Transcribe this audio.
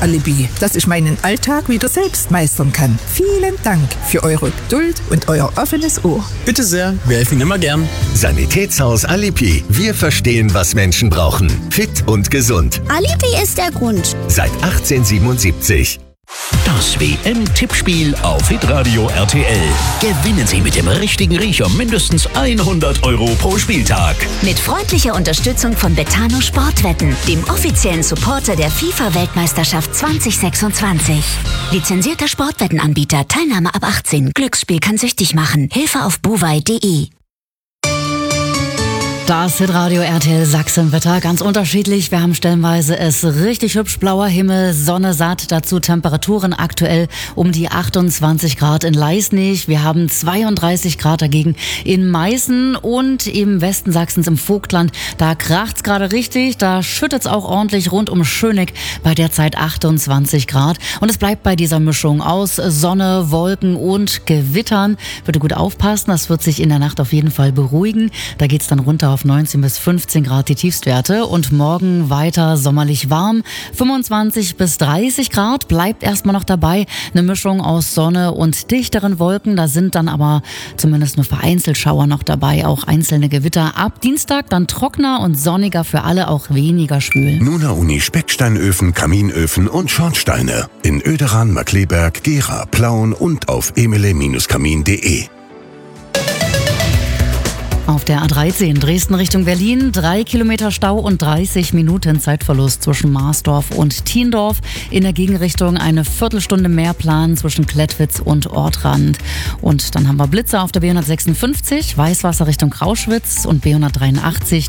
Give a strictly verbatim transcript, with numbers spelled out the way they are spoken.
Alibi, dass ich meinen Alltag wieder selbst meistern kann. Vielen Dank für eure Geduld und euer offenes Ohr. Bitte sehr, wir helfen immer gern. Sanitätshaus Alibi. Wir verstehen, was Menschen brauchen. Fit und gesund. Alibi ist der Grund. Seit achtzehnhundertsiebenundsiebzig. Das W M-Tippspiel auf Hitradio R T L. Gewinnen Sie mit dem richtigen Riecher mindestens hundert Euro pro Spieltag. Mit freundlicher Unterstützung von Betano Sportwetten, dem offiziellen Supporter der FIFA-Weltmeisterschaft zwanzig sechsundzwanzig. Lizenzierter Sportwettenanbieter, Teilnahme ab achtzehn. Glücksspiel kann süchtig machen. Hilfe auf buwei punkt de. Das Hitradio R T L Sachsenwetter, ganz unterschiedlich. Wir haben stellenweise es richtig hübsch, blauer Himmel, Sonne satt, dazu Temperaturen aktuell um die achtundzwanzig Grad in Leisnig. Wir haben zweiunddreißig Grad dagegen in Meißen und im Westen Sachsens im Vogtland. Da kracht's gerade richtig, da schüttet's auch ordentlich rund um Schöneck, bei derzeit achtundzwanzig Grad. Und es bleibt bei dieser Mischung aus Sonne, Wolken und Gewittern. Bitte gut aufpassen, das wird sich in der Nacht auf jeden Fall beruhigen. Da geht's dann runter auf neunzehn bis fünfzehn Grad die Tiefstwerte und morgen weiter sommerlich warm. fünfundzwanzig bis dreißig Grad bleibt erstmal noch dabei. Eine Mischung aus Sonne und dichteren Wolken. Da sind dann aber zumindest nur vereinzelt Schauer noch dabei, auch einzelne Gewitter. Ab Dienstag dann trockener und sonniger für alle, auch weniger schwül. Nuna Uni Specksteinöfen, Kaminöfen und Schornsteine. In Oederan, Markleberg, Gera, Plauen und auf emele Kamin punkt de. Auf der A dreizehn Dresden Richtung Berlin, drei Kilometer Stau und dreißig Minuten Zeitverlust zwischen Marsdorf und Thiendorf. In der Gegenrichtung eine Viertelstunde mehr Plan zwischen Klettwitz und Ortrand. Und dann haben wir Blitzer auf der B hundertsechsundfünfzig, Weißwasser Richtung Krauschwitz und B hundertdreiundachtzig.